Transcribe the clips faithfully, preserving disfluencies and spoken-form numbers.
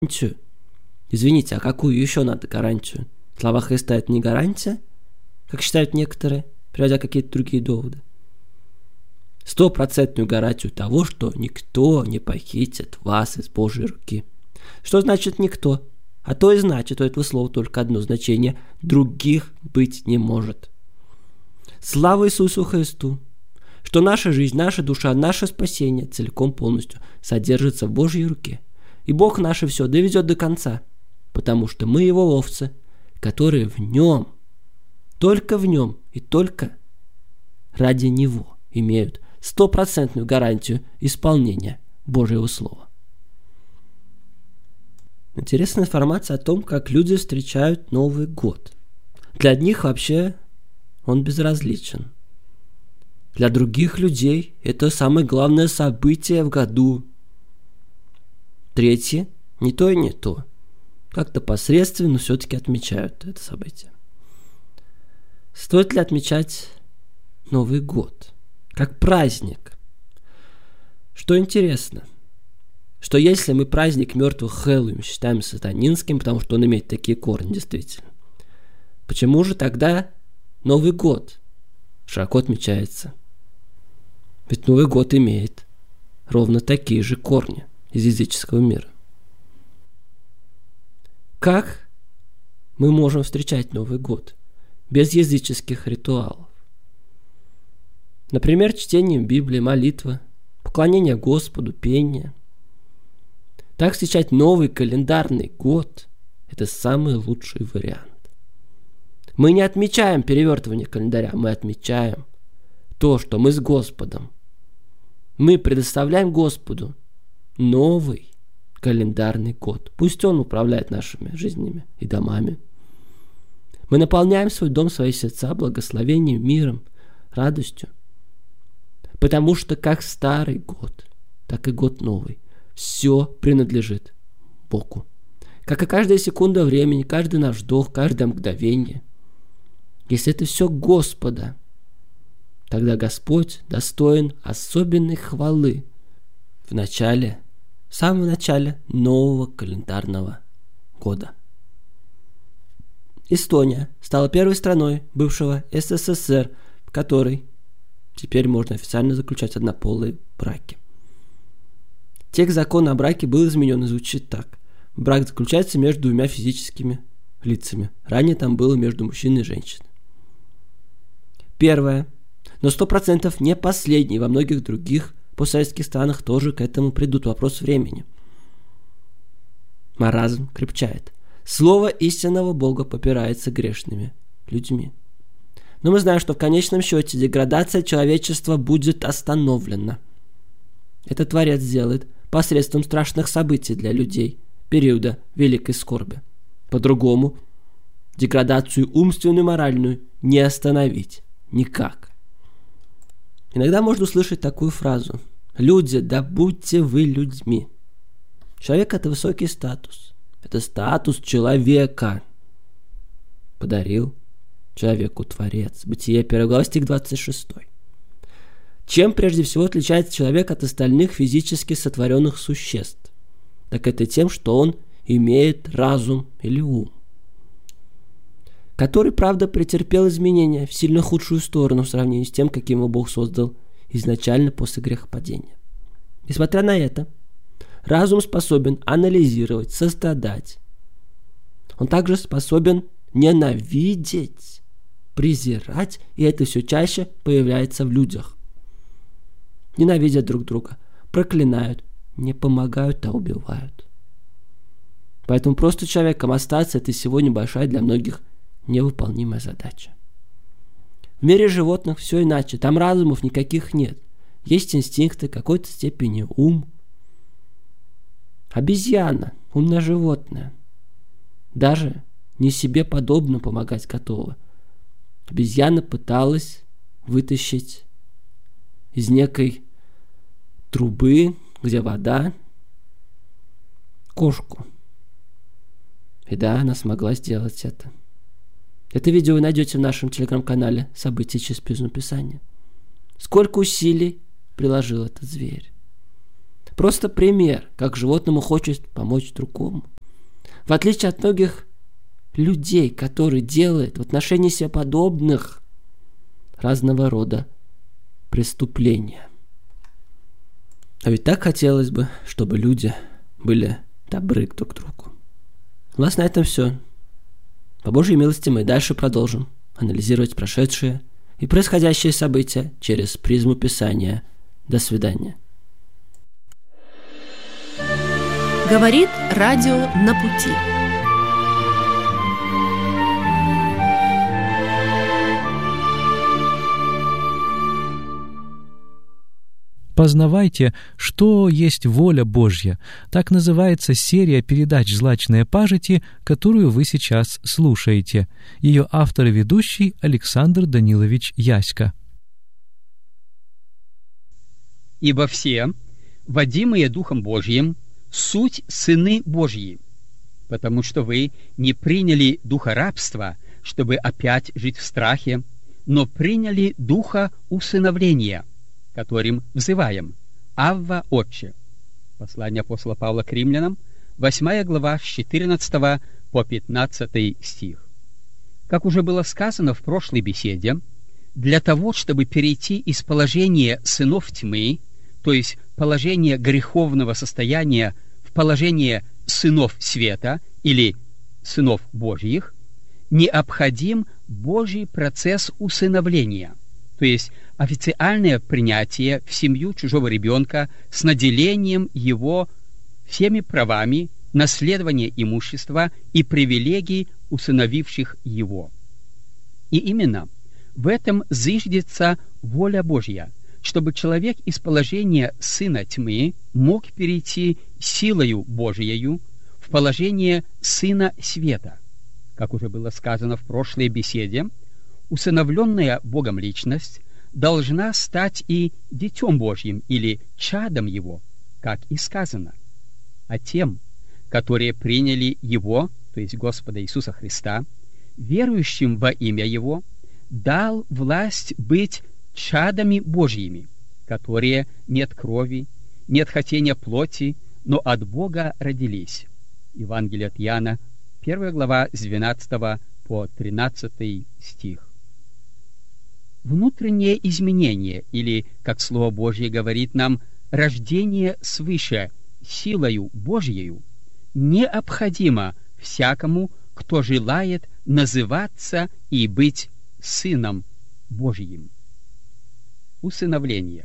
гарантию. Извините, а какую еще надо гарантию? Слова Христа – это не гарантия, как считают некоторые, приводя какие-то другие доводы. Стопроцентную гарантию того, что никто не похитит вас из Божьей руки. Что значит никто? А то и значит у этого слова только одно значение – других быть не может. Слава Иисусу Христу, что наша жизнь, наша душа, наше спасение целиком полностью содержится в Божьей руке. И Бог наше все доведет до конца, потому что мы Его овцы, которые в Нем, только в Нем и только ради Него имеют стопроцентную гарантию исполнения Божьего Слова. Интересная информация о том, как люди встречают Новый год. Для одних вообще он безразличен. Для других людей это самое главное событие в году. Третьи не то и не то. Как-то посредственно, но все-таки отмечают это событие. Стоит ли отмечать Новый год как праздник? Что интересно, что если мы праздник мертвых Хэллоуин считаем сатанинским, потому что он имеет такие корни действительно, почему же тогда Новый год широко отмечается? Ведь Новый год имеет ровно такие же корни из языческого мира. Как мы можем встречать Новый год без языческих ритуалов? Например, чтением Библии, молитва, поклонение Господу, пение. Так встречать новый календарный год – это самый лучший вариант. Мы не отмечаем перевертывание календаря, мы отмечаем то, что мы с Господом. Мы предоставляем Господу новый календарный год. Пусть Он управляет нашими жизнями и домами. Мы наполняем свой дом, свои сердца благословением, миром, радостью. Потому что как старый год, так и год новый, все принадлежит Богу. Как и каждая секунда времени, каждый наш вдох, каждое мгновение. Если это все Господа, тогда Господь достоин особенной хвалы в начале, в самом начале нового календарного года. Эстония стала первой страной бывшего СССР, в которой теперь можно официально заключать однополые браки. Текст закона о браке был изменен и звучит так. Брак заключается между двумя физическими лицами. Ранее там было между мужчиной и женщиной. Первое. Но сто процентов не последний. Во многих других постсоветских странах тоже к этому придут. Вопрос времени. Маразм крепчает. Слово истинного Бога попирается грешными людьми. Но мы знаем, что в конечном счете деградация человечества будет остановлена. Это Творец сделает посредством страшных событий для людей периода великой скорби. По-другому деградацию умственную и моральную не остановить никак. Иногда можно услышать такую фразу: «Люди, да будьте вы людьми». Человек – это высокий статус. Это статус человека. Подарил человеку Творец. Бытие, первая глава, стих двадцать шесть. Чем прежде всего отличается человек от остальных физически сотворенных существ? Так это тем, что он имеет разум или ум, который, правда, претерпел изменения в сильно худшую сторону в сравнении с тем, каким его Бог создал изначально после грехопадения. Несмотря на это, разум способен анализировать, сострадать. Он также способен ненавидеть, презирать, и это все чаще появляется в людях. Ненавидят друг друга, проклинают, не помогают, а убивают. Поэтому просто человеком остаться – это сегодня большая для многих невыполнимая задача. В мире животных все иначе, там разумов никаких нет. Есть инстинкты, какой-то степени ум. Обезьяна, умное животное, даже не себе подобно помогать готова. Обезьяна пыталась вытащить из некой трубы, где вода, кошку. И да, она смогла сделать это. Это видео вы найдете в нашем телеграм-канале «События через призму Писания». Сколько усилий приложил этот зверь. Просто пример, как животному хочет помочь другому. В отличие от многих людей, которые делают в отношении себе подобных разного рода преступления. А ведь так хотелось бы, чтобы люди были добры друг к другу. У нас на этом все. По Божьей милости мы дальше продолжим анализировать прошедшие и происходящие события через призму Писания. До свидания. Говорит радио «На пути». Познавайте, что есть воля Божья. Так называется серия передач «Злачные пажити», которую вы сейчас слушаете. Ее автор и ведущий Александр Данилович Яська. «Ибо все, водимые Духом Божьим, суть сыны Божьи, потому что вы не приняли духа рабства, чтобы опять жить в страхе, но приняли духа усыновления, которым взываем: Авва, Отче». Послание апостола Павла к римлянам, восьмая глава, с четырнадцатого по пятнадцатый стих. Как уже было сказано в прошлой беседе, для того, чтобы перейти из положения сынов тьмы, то есть положения греховного состояния, в положение сынов света или сынов Божьих, необходим Божий процесс усыновления, то есть официальное принятие в семью чужого ребенка с наделением его всеми правами, наследования имущества и привилегий усыновивших его. И именно в этом зиждется воля Божья, чтобы человек из положения сына тьмы мог перейти силою Божиею в положение сына света. Как уже было сказано в прошлой беседе, усыновленная Богом личность должна стать и Детем Божьим или чадом Его, как и сказано. А тем, которые приняли Его, то есть Господа Иисуса Христа, верующим во имя Его, дал власть быть чадами Божьими, которые не от крови, не от хотения плоти, но от Бога родились. Евангелие от Иоанна, первая глава, с двенадцатого по тринадцатый стих. Внутреннее изменение, или, как Слово Божье говорит нам, рождение свыше силою Божьею, необходимо всякому, кто желает называться и быть сыном Божьим. Усыновление.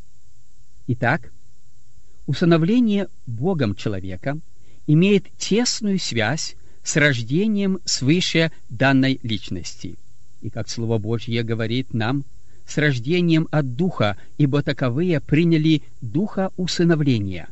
Итак, усыновление Богом человека имеет тесную связь с рождением свыше данной личности. И, как Слово Божье говорит нам, с рождением от Духа, ибо таковые приняли Духа усыновления.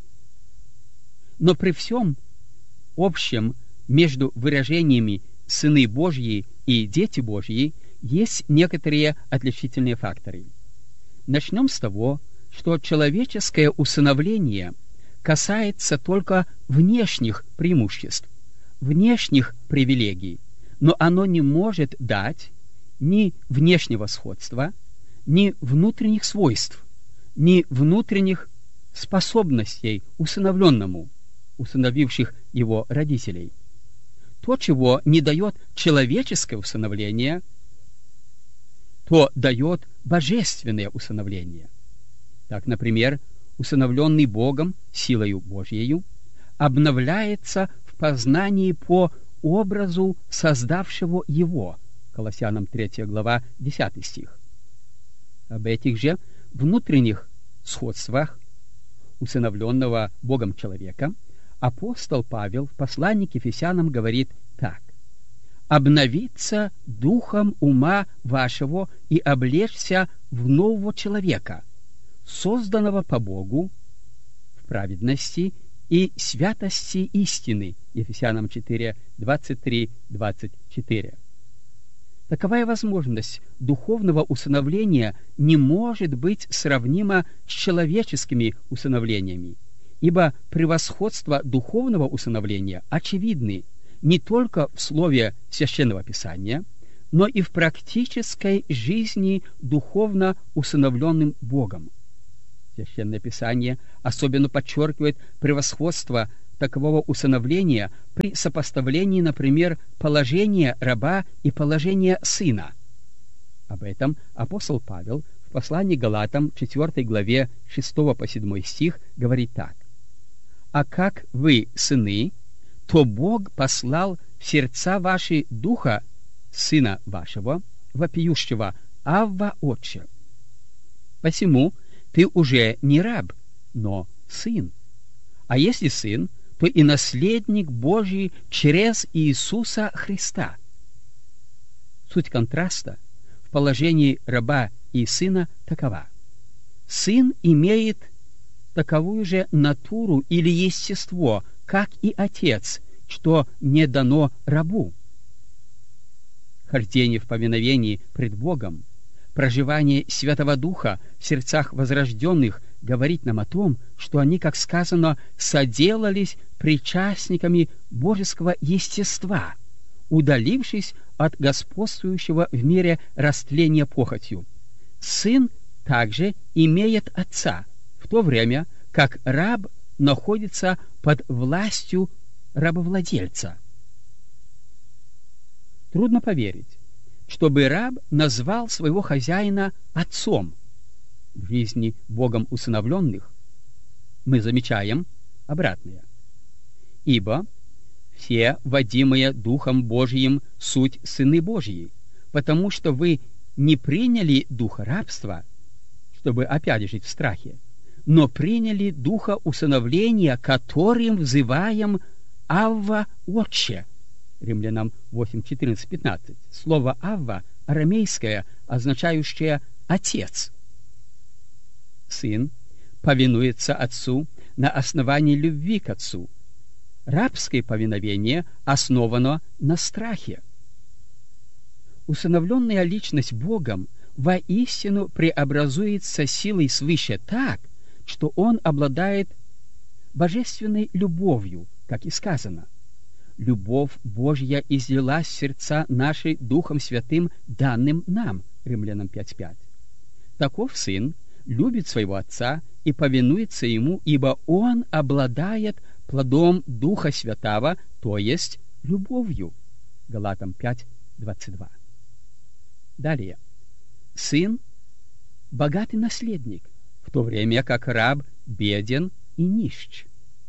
Но при всем общем между выражениями «сыны Божьи» и «дети Божьи» есть некоторые отличительные факторы. Начнем с того, что человеческое усыновление касается только внешних преимуществ, внешних привилегий, но оно не может дать ни внешнего сходства, ни внутренних свойств, ни внутренних способностей усыновленному, усыновивших его родителей. То, чего не дает человеческое усыновление, то дает божественное усыновление. Так, например, усыновленный Богом силою Божьею обновляется в познании по образу создавшего его. Колоссянам третья глава, десятый стих. Об этих же внутренних сходствах усыновленного Богом человека апостол Павел в послании к Ефесянам говорит так: «Обновиться духом ума вашего и облечься в нового человека, созданного по Богу в праведности и святости истины». Ефесянам четыре, двадцать три двадцать четыре. Таковая возможность духовного усыновления не может быть сравнима с человеческими усыновлениями, ибо превосходство духовного усыновления очевидны не только в слове Священного Писания, но и в практической жизни духовно усыновленным Богом. Священное Писание особенно подчеркивает превосходство такового усыновления при сопоставлении, например, положения раба и положения сына. Об этом апостол Павел в послании к Галатам, четвёртой главе, шестого по седьмой стих, говорит так. «А как вы сыны, то Бог послал в сердца ваши духа сына вашего, вопиющего: Авва, Отче. Посему ты уже не раб, но сын. А если сын, то и наследник Божий через Иисуса Христа». Суть контраста в положении раба и сына такова. Сын имеет таковую же натуру или естество, как и отец, что не дано рабу. Хождение в повиновении пред Богом, проживание Святого Духа в сердцах возрожденных говорит нам о том, что они, как сказано, соделались причастниками божеского естества, удалившись от господствующего в мире растления похотью. Сын также имеет отца, в то время как раб находится под властью рабовладельца. Трудно поверить, чтобы раб назвал своего хозяина отцом. В жизни Богом усыновленных мы замечаем обратное. Ибо все, водимые Духом Божиим, суть сыны Божьи, потому что вы не приняли духа рабства, чтобы опять жить в страхе, но приняли духа усыновления, которым взываем «Авва, Отче». Римлянам восемь, четырнадцать, пятнадцать. Слово «Авва» арамейское, означающее «отец». Сын повинуется отцу на основании любви к отцу. Рабское повиновение основано на страхе. Усыновленная личность Богом воистину преобразуется силой свыше так, что он обладает божественной любовью, как и сказано. «Любовь Божья излилась в сердца наши Духом Святым, данным нам». Римлянам пять пять. Таков сын любит своего отца и повинуется ему, ибо он обладает плодом Духа Святого, то есть любовью. Галатам пять двадцать два. Далее. Сын – богатый наследник, в то время как раб беден и нищ.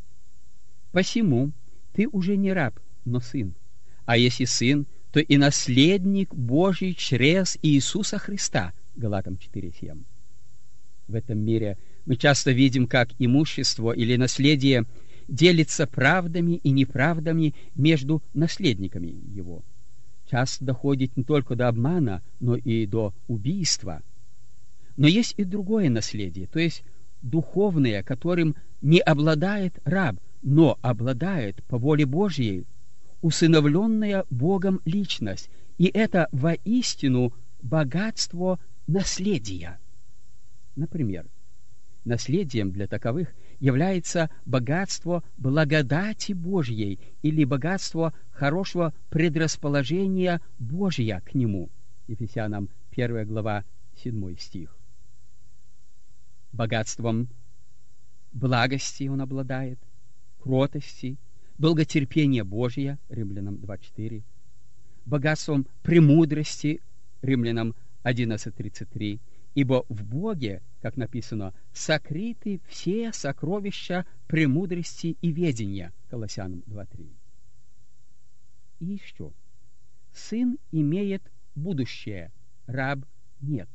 Посему ты уже не раб, но сын. А если сын, то и наследник Божий через Иисуса Христа. Галатам четыре семь. В этом мире мы часто видим, как имущество или наследие делится правдами и неправдами между наследниками его. Часто доходит не только до обмана, но и до убийства. Но есть и другое наследие, то есть духовное, которым не обладает раб, но обладает по воле Божьей усыновленная Богом личность, и это воистину богатство наследия. Например, наследием для таковых является богатство благодати Божьей или богатство хорошего предрасположения Божия к нему. Ефесянам первая глава, седьмой стих. Богатством благости он обладает, кротости, долготерпения Божия, Римлянам два четыре, богатством премудрости, Римлянам одиннадцать тридцать три, ибо в Боге, как написано, сокрыты все сокровища премудрости и ведения, Колоссянам два три. И еще, сын имеет будущее, раб нет.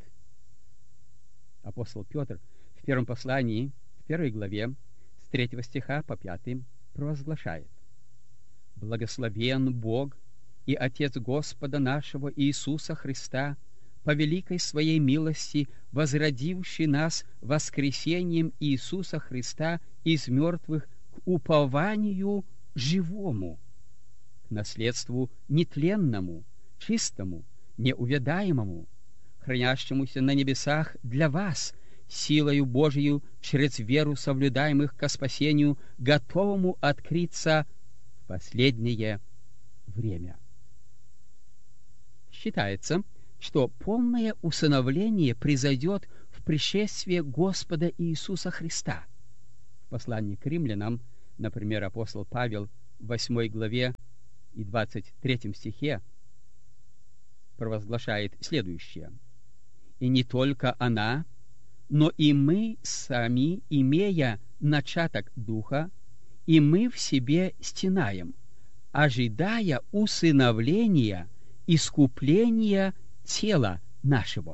Апостол Петр в первом послании, в первой главе, с третьего стиха по пятый, провозглашает: «Благословен Бог и Отец Господа нашего Иисуса Христа, по великой своей милости, возродивший нас воскресением Иисуса Христа из мертвых к упованию живому, к наследству нетленному, чистому, неувядаемому, хранящемуся на небесах для вас, силою Божию через веру соблюдаемых ко спасению, готовому открыться в последнее время». Считается, что полное усыновление произойдет в пришествие Господа Иисуса Христа. В послании к римлянам, например, апостол Павел в восьмой главе и двадцать третьем стихе провозглашает следующее: «И не только она, но и мы сами, имея начаток Духа, и мы в себе стенаем, ожидая усыновления, искупления тела нашего».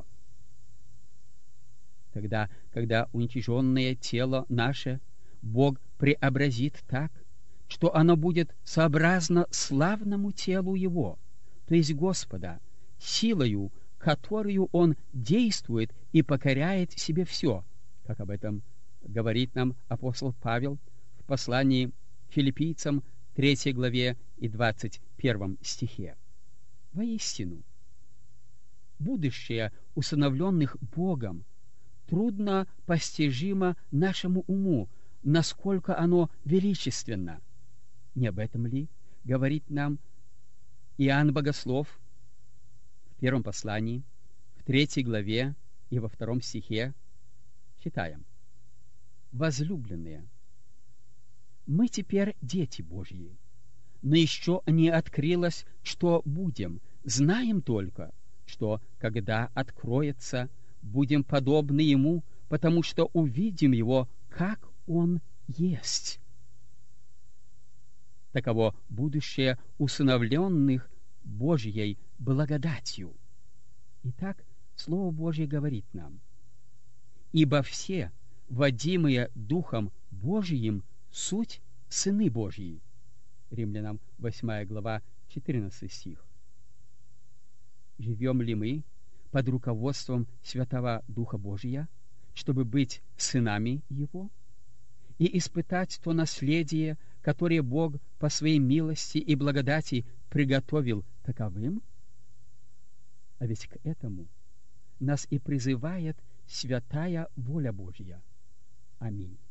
Тогда, когда уничиженное тело наше Бог преобразит так, что оно будет сообразно славному телу Его, то есть Господа, силою, которую Он действует и покоряет себе все, как об этом говорит нам апостол Павел в послании к филиппийцам третьей главе и двадцать первом стихе. Воистину, будущее усыновленных Богом трудно постижимо нашему уму, насколько оно величественно. Не об этом ли говорит нам Иоанн Богослов в первом послании, в третьей главе и во втором стихе? Читаем: «Возлюбленные, мы теперь дети Божьи, но еще не открылось, что будем. Знаем только, что, когда откроется, будем подобны Ему, потому что увидим Его, как Он есть». Таково будущее усыновленных Божьей благодатью. Итак, Слово Божье говорит нам: «Ибо все, водимые Духом Божиим, суть сыны Божьи». Римлянам восьмая глава, четырнадцатый стих. Живем ли мы под руководством Святого Духа Божия, чтобы быть сынами Его и испытать то наследие, которое Бог по своей милости и благодати приготовил таковым? А ведь к этому нас и призывает святая воля Божья. Аминь.